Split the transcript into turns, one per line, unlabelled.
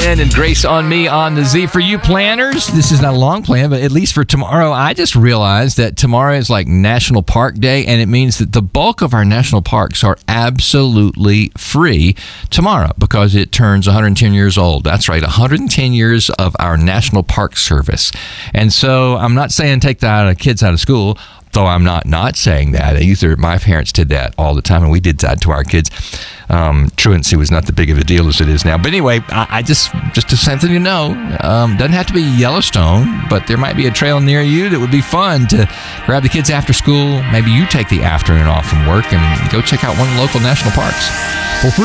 Lynn and Grace on Me on the Z. For you planners, this is not a long plan, but at least for tomorrow, I just realized that tomorrow is like National Park Day, and it means that the bulk of our national parks are absolutely free tomorrow because it turns 110 years old. That's right, 110 years of our National Park Service. And so I'm not saying take the kids out of school, though I'm not saying that. Either my parents did that all the time, and we did that to our kids. Truancy was not the big of a deal as it is now. But anyway, I just something to know. Doesn't have to be Yellowstone, but there might be a trail near you that would be fun to grab the kids after school. Maybe you take the afternoon off from work and go check out one of the local national parks.